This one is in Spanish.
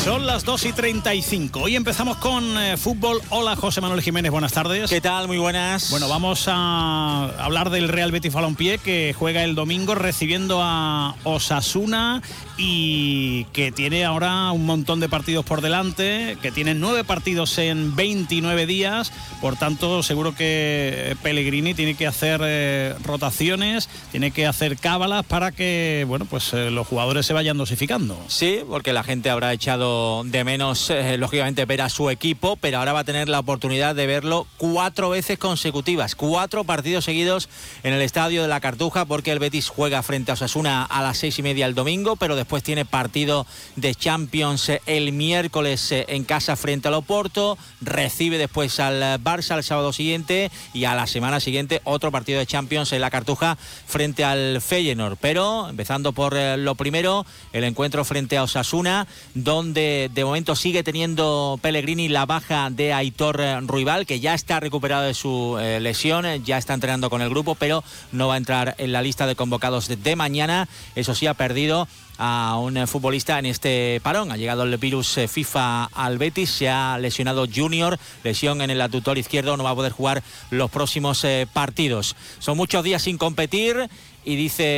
Son las 2:35. Hoy empezamos con fútbol. Hola, José Manuel Jiménez, buenas tardes. ¿Qué tal? Muy buenas. Bueno, vamos a hablar del Real Betis Balompié, que juega el domingo recibiendo a Osasuna y que tiene ahora un montón de partidos por delante, que tiene 9 partidos en 29 días. Por tanto, seguro que Pellegrini tiene que hacer rotaciones, tiene que hacer cábalas para que, bueno, pues los jugadores se vayan dosificando. Sí, porque la gente habrá echado de menos, lógicamente, ver a su equipo, pero ahora va a tener la oportunidad de verlo 4 veces consecutivas, 4 partidos seguidos en el Estadio de la Cartuja, porque el Betis juega frente a Osasuna a las 6:30 el domingo, pero después tiene partido de Champions el miércoles en casa frente al Oporto, recibe después al Barça el sábado siguiente y a la semana siguiente otro partido de Champions en la Cartuja frente al Feyenoord. Pero empezando por lo primero, el encuentro frente a Osasuna, donde de momento sigue teniendo Pellegrini la baja de Aitor Ruibal, que ya está recuperado de su lesión, ya está entrenando con el grupo, pero no va a entrar en la lista de convocados de mañana. Eso sí, ha perdido a un futbolista en este parón. Ha llegado el virus FIFA al Betis, se ha lesionado Junior, lesión en el aductor izquierdo, no va a poder jugar los próximos partidos. Son muchos días sin competir y dice